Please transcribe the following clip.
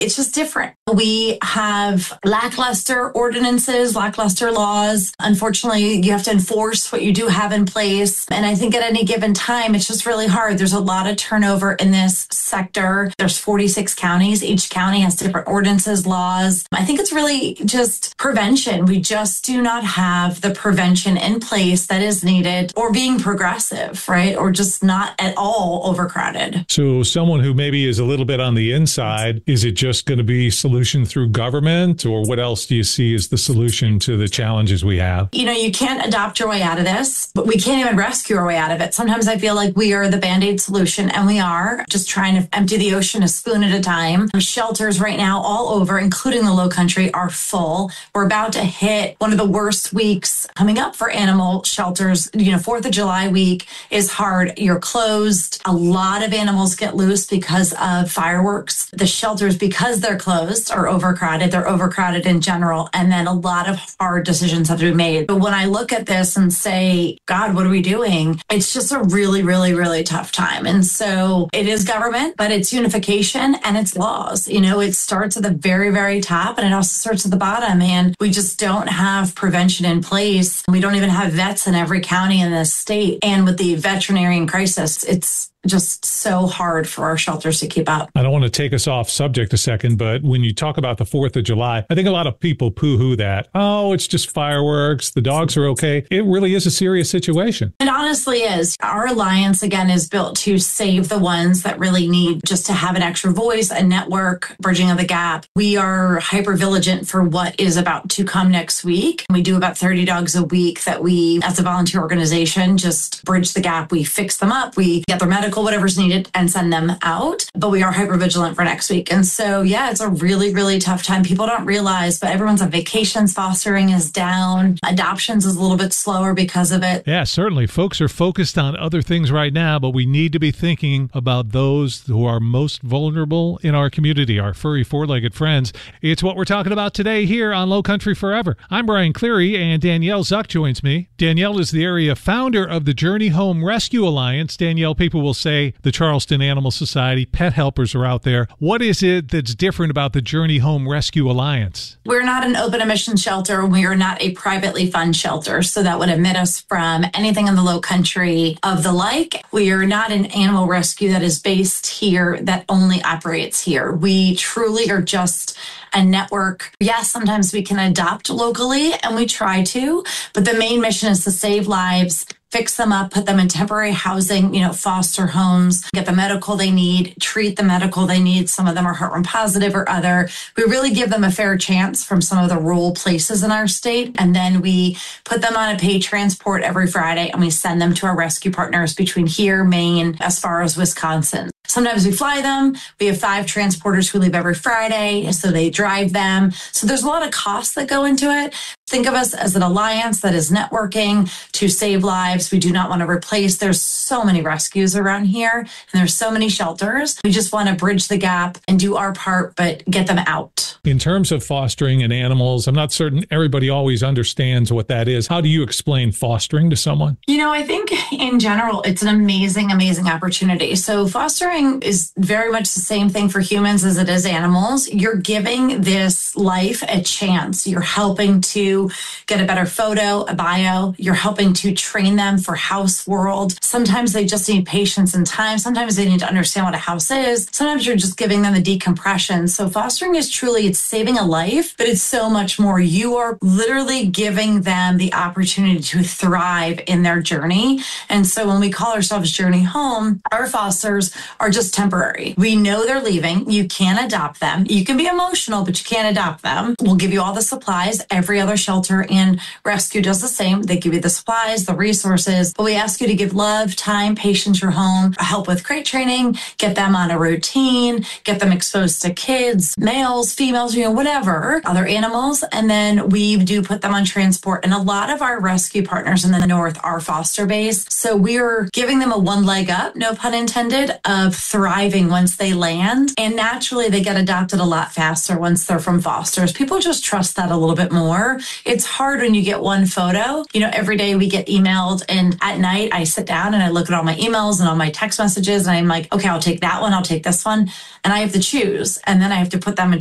it's just different. We have lackluster ordinances, lackluster laws. Unfortunately, you have to enforce what you do have in place. And I think at any given time, it's just really hard. There's a lot of turnover in this sector. There's 46 counties. Each county has different ordinances, laws. I think it's really just prevention. We just do not have the prevention in place that is needed, or being progressive, right? Or just not at all overcrowded. So someone who maybe is a little bit on the inside, is it just going to be solution through government, or what else do you see as the solution to the challenges we have? You know, you can't adopt your way out of this, but we can't even rescue our way out of it. Sometimes I feel like we are the Band-Aid solution, and we are just trying to empty the ocean a spoon at a time. Shelters right now all over, including the Lowcountry, are full. We're about to hit one of the worst weeks coming up for animal shelters. You know, 4th of July week is hard. You're closed. A lot of animals get loose because of fireworks. The shelters, because they're closed, are overcrowded. They're overcrowded in general. And then a lot of hard decisions have to be made. But when I look at this and say, God, what are we doing? It's just a really, really, really tough time. And so it is government, but it's unification and it's laws. You know, it starts at the very, very top, and it also starts at the bottom. And we just don't have prevention in place. We don't even have vets in every county in this state. And with the veterinarian crisis, it's just so hard for our shelters to keep up. I don't want to take us off subject a second, but when you talk about the 4th of July, I think a lot of people poo-hoo that. Oh, it's just fireworks. The dogs are okay. It really is a serious situation. It honestly is. Our alliance, again, is built to save the ones that really need just to have an extra voice, a network, bridging of the gap. We are hyper vigilant for what is about to come next week. We do about 30 dogs a week that we, as a volunteer organization, just bridge the gap. We fix them up. We get their medical, whatever's needed, and send them out. But we are hyper vigilant for next week. And so, yeah, it's a really, really tough time. People don't realize, but everyone's on vacations. Fostering is down. Adoptions is a little bit slower because of it. Yeah, certainly. Folks are focused on other things right now, but we need to be thinking about those who are most vulnerable in our community, our furry four-legged friends. It's what we're talking about today here on Lowcountry Forever. I'm Brian Cleary, and Danielle Zuck joins me. Danielle is the area founder of the Journey Home Rescue Alliance. Danielle, people will say the Charleston Animal Society, pet helpers are out there. What is it that's different about the Journey Home Rescue Alliance? We're not an open admission shelter. We are not a privately funded shelter. So that would admit us from anything in the Lowcountry of the like. We are not an animal rescue that is based here, that only operates here. We truly are just a network. Yes, sometimes we can adopt locally, and we try to, but the main mission is to save lives, fix them up, put them in temporary housing, foster homes, get the medical they need, treat the medical they need. Some of them are heartworm positive or other. We really give them a fair chance from some of the rural places in our state. And then we put them on a paid transport every Friday, and we send them to our rescue partners between here, Maine, as far as Wisconsin. Sometimes we fly them. We have 5 transporters who leave every Friday, so they drive them. So there's a lot of costs that go into it. Think of us as an alliance that is networking to save lives. We do not want to replace. There's so many rescues around here, and there's so many shelters. We just want to bridge the gap and do our part, but get them out. In terms of fostering and animals, I'm not certain everybody always understands what that is. How do you explain fostering to someone? I think in general, it's an amazing, amazing opportunity. So fostering is very much the same thing for humans as it is animals. You're giving this life a chance. You're helping to get a better photo, a bio. You're helping to train them for house world. Sometimes they just need patience and time. Sometimes they need to understand what a house is. Sometimes you're just giving them the decompression. So fostering is truly, it's saving a life, but it's so much more. You are literally giving them the opportunity to thrive in their journey. And so when we call ourselves Journey Home, our fosters are just temporary. We know they're leaving. You can adopt them. You can be emotional, but you can't adopt them. We'll give you all the supplies. Every other shelter and rescue does the same. They give you the supplies, the resources, but we ask you to give love, time, patience, your home, help with crate training, get them on a routine, get them exposed to kids, males, females, females, whatever, other animals. And then we do put them on transport. And a lot of our rescue partners in the north are foster based. So we're giving them a one leg up, no pun intended, of thriving once they land. And naturally, they get adopted a lot faster once they're from fosters. People just trust that a little bit more. It's hard when you get one photo. Every day we get emailed, and at night I sit down and I look at all my emails and all my text messages, and I'm like, okay, I'll take that one, I'll take this one, and I have to choose, and then I have to put them